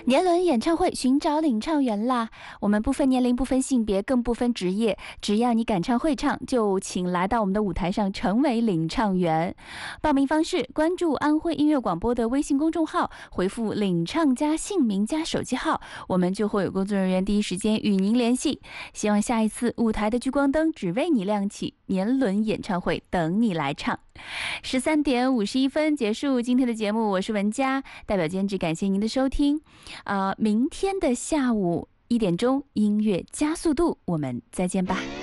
年轮演唱会寻找领唱员啦！我们不分年龄、不分性别，更不分职业，只要你敢唱会唱，就请来到我们的舞台上成为领唱员。报名方式：关注安徽音乐广播的微信公众号，回复领唱加姓名加手机号，我们就会有工作人员第一时间与您联系。希望下一次舞台的聚光灯只为你亮起，年轮演唱会等你来唱。13:51结束今天的节目，我是文佳，代表监制感谢您的收听。明天的下午1点钟，音乐加速度，我们再见吧。